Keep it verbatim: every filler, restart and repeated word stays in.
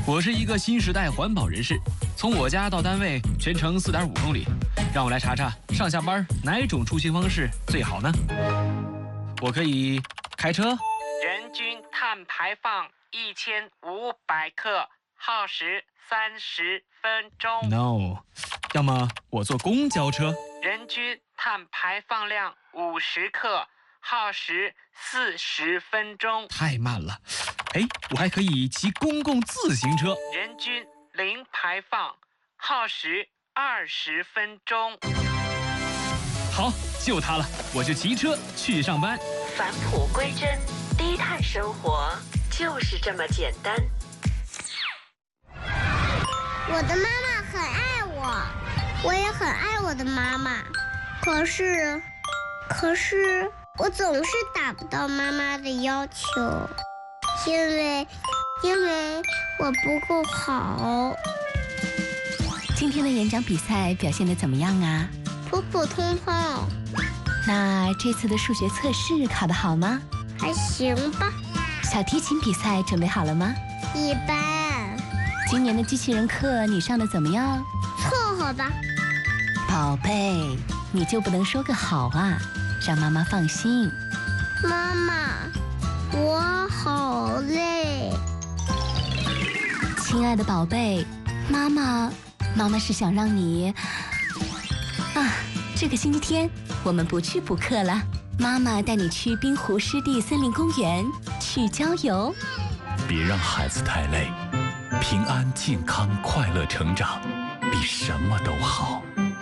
我是一个新时代环保人士，从我家到单位全程四点五公里，让我来查查上下班哪种出行方式最好呢？我可以开车， 人均碳排放一千五百克，耗时三十分钟。 No， 要么我坐公交车， 人均碳排放量五十克，耗时四十分钟。 太慢了。哎，我还可以骑公共自行车， 人均零排放，耗时二十分钟。 好，就它了，我就骑车去上班。 返璞归真，低碳生活就是这么简单。 我的妈妈很爱我，我也很爱我的妈妈。可是，可是我总是达不到妈妈的要求，因为，因为我不够好。 今天的演讲比赛表现得怎么样啊？ 普普通通。 那这次的数学测试考得好吗？ 还行吧。 小提琴比赛准备好了吗？ 一般。 今年的机器人课你上得怎么样？ 凑合吧。 宝贝，你就不能说个好啊，让妈妈放心。 妈妈，我好累。 亲爱的宝贝，妈妈，妈妈是想让你啊，这个星期天我们不去补课了，妈妈带你去滨湖湿地森林公园去郊游。 别让孩子太累，平安、健康、快乐成长，比什么都好。